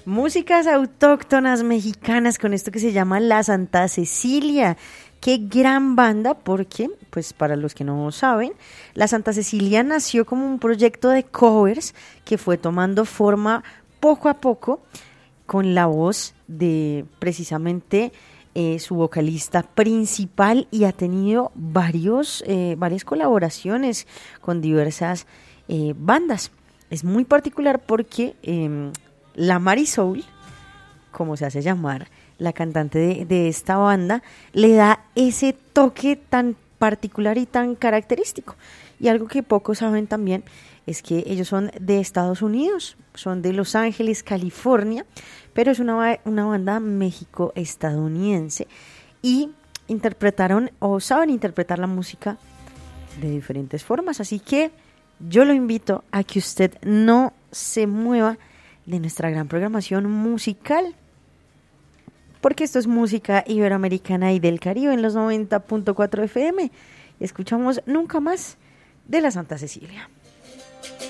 Músicas autóctonas mexicanas con esto que se llama La Santa Cecilia. Qué gran banda, porque, pues para los que no saben, La Santa Cecilia nació como un proyecto de covers que fue tomando forma poco a poco con la voz de precisamente su vocalista principal, y ha tenido varias colaboraciones con diversas bandas. Es muy particular porque la Marisol, como se hace llamar, la cantante de esta banda, le da ese toque tan particular y tan característico. Y algo que pocos saben también es que ellos son de Estados Unidos, son de Los Ángeles, California, pero es una banda México-estadounidense, y interpretaron o saben interpretar la música de diferentes formas. Así que yo lo invito a que usted no se mueva de nuestra gran programación musical, porque esto es música iberoamericana y del Caribe en los 90.4 FM. Escuchamos Nunca Más de la Santa Cecilia.